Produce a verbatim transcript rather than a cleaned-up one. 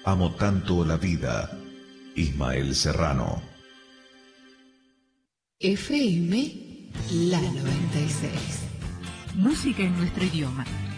Amo tanto la vida. Ismael Serrano. F M La noventa y seis. Música en nuestro idioma.